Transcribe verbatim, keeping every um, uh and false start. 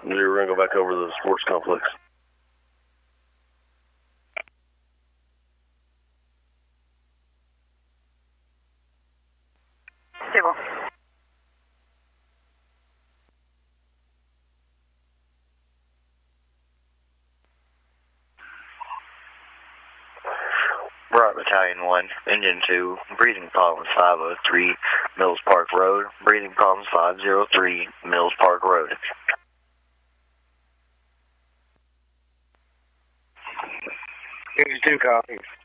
We're going to go back over to the sports complex. Stable. Bright Battalion one, Engine two, breathing problems five oh three, Mills Park Road, breathing problems five oh three, Mills Park Road. Engine two copies.